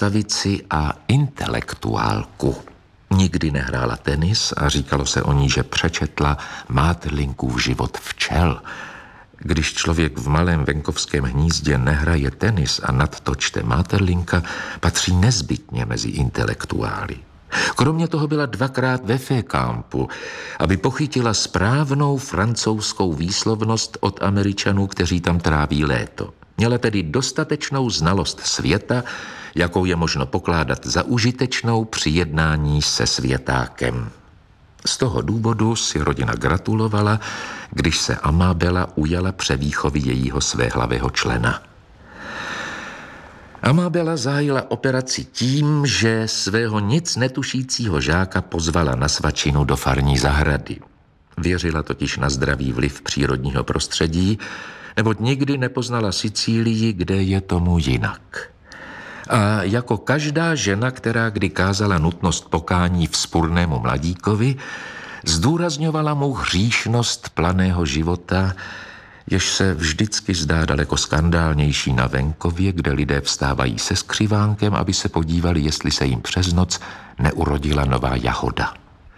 krasavici a intelektuálku. Nikdy nehrála tenis a říkalo se o ní, že přečetla Maeterlinkův Život včel. Když člověk v malém venkovském hnízdě nehraje tenis a nadto čte Maeterlinka, patří nezbytně mezi intelektuály. Kromě toho byla dvakrát ve Fécampu, aby pochytila správnou francouzskou výslovnost od Američanů, kteří tam tráví léto. Měla tedy dostatečnou znalost světa, jakou je možno pokládat za užitečnou při jednání se světákem. Z toho důvodu si rodina gratulovala, když se Amábela ujala převýchovy jejího svéhlavého člena. Amábela zahájila operaci tím, že svého nic netušícího žáka pozvala na svačinu do farní zahrady. Věřila totiž na zdravý vliv přírodního prostředí, neboť nikdy nepoznala Sicílii, kde je tomu jinak. A jako každá žena, která kdy kázala nutnost pokání vzpurnému mladíkovi, zdůrazňovala mu hříšnost planého života, jež se vždycky zdá daleko skandálnější na venkově, kde lidé vstávají se skřivánkem, aby se podívali, jestli se jim přes noc neurodila nová jahoda.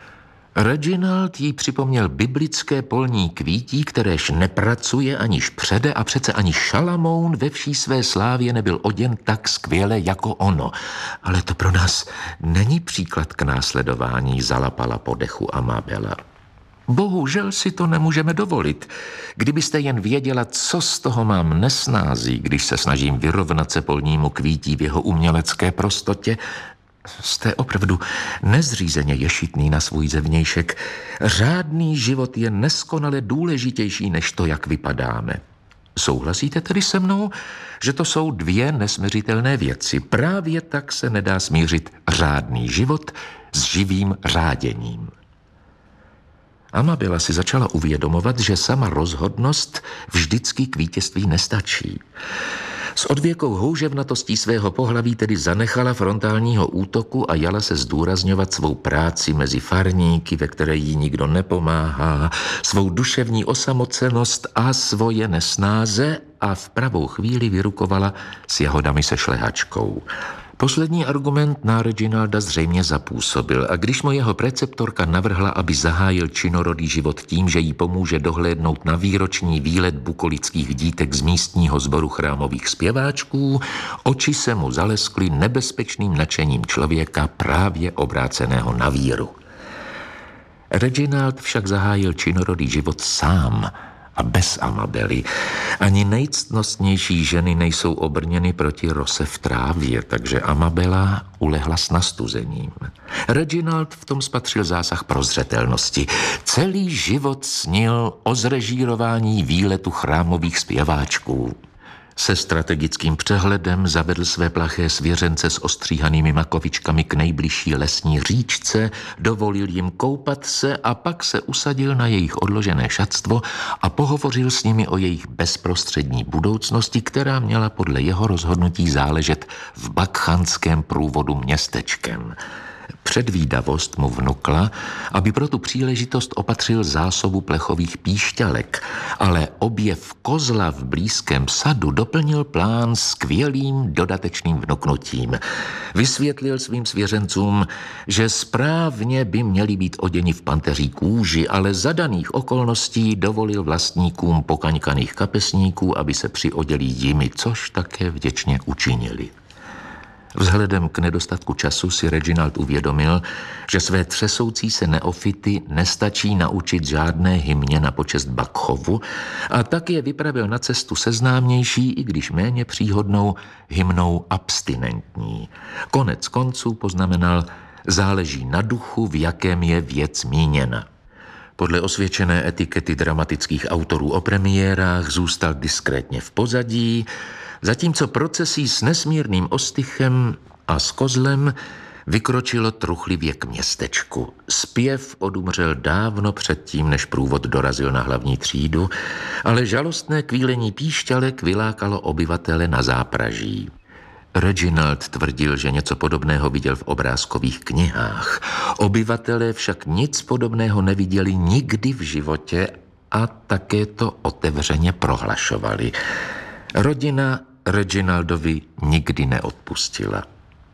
Reginald jí připomněl biblické polní kvítí, kteréž nepracuje, aniž přede, a přece ani Šalamoun ve vší své slávě nebyl oděn tak skvěle jako ono. Ale to pro nás není příklad k následování, zalapala po dechu Amábela. Bohužel si to nemůžeme dovolit. Kdybyste jen věděla, co z toho mám nesnází, když se snažím vyrovnat se polnímu kvítí v jeho umělecké prostotě. Jste opravdu nezřízeně ješitný na svůj zevnějšek. Řádný život je neskonale důležitější než to, jak vypadáme. Souhlasíte tedy se mnou, že to jsou dvě nesměřitelné věci? Právě tak se nedá smířit řádný život s živým řáděním. Amábela si začala uvědomovat, že sama rozhodnost vždycky k vítězství nestačí. S odvěkou houževnatostí svého pohlaví tedy zanechala frontálního útoku a jala se zdůrazňovat svou práci mezi farníky, ve které jí nikdo nepomáhá, svou duševní osamocenost a svoje nesnáze a v pravou chvíli vyrukovala s jahodami se šlehačkou. Poslední argument na Reginalda zřejmě zapůsobil a když mu jeho preceptorka navrhla, aby zahájil činorodý život tím, že jí pomůže dohlédnout na výroční výlet bukolických dítek z místního sboru chrámových zpěváčků, oči se mu zaleskly nebezpečným nadšením člověka právě obráceného na víru. Reginald však zahájil činorodý život sám a bez Amábely. Ani nejctnostnější ženy nejsou obrněny proti rose v trávě, takže Amábela ulehla s nastuzením. Reginald v tom spatřil zásah prozřetelnosti. Celý život snil o zrežírování výletu chrámových zpěváčků. Se strategickým přehledem zavedl své plaché svěřence s ostříhanými makovičkami k nejbližší lesní říčce, dovolil jim koupat se a pak se usadil na jejich odložené šatstvo a pohovořil s nimi o jejich bezprostřední budoucnosti, která měla podle jeho rozhodnutí záležet v bakchanském průvodu městečkem. Předvídavost mu vnukla, aby pro tu příležitost opatřil zásobu plechových píšťalek, ale objev kozla v blízkém sadu doplnil plán skvělým dodatečným vnuknutím. Vysvětlil svým svěřencům, že správně by měli být oděni v panteří kůži, ale za daných okolností dovolil vlastníkům pokaňkaných kapesníků, aby se přioděli jimi, což také vděčně učinili. Vzhledem k nedostatku času si Reginald uvědomil, že své třesoucí se neofity nestačí naučit žádné hymně na počest Bakchovu a tak je vypravil na cestu seznámější, i když méně příhodnou, hymnou abstinentní. Konec konců poznamenal, záleží na duchu, v jakém je věc míněna. Podle osvědčené etikety dramatických autorů o premiérách zůstal diskrétně v pozadí, zatímco procesí s nesmírným ostychem a s kozlem vykročilo truchlivě k městečku. Zpěv odumřel dávno předtím, než průvod dorazil na hlavní třídu, ale žalostné kvílení píšťalek vylákalo obyvatele na zápraží. Reginald tvrdil, že něco podobného viděl v obrázkových knihách. Obyvatelé však nic podobného neviděli nikdy v životě a také to otevřeně prohlašovali. Rodina Reginaldovi nikdy neodpustila.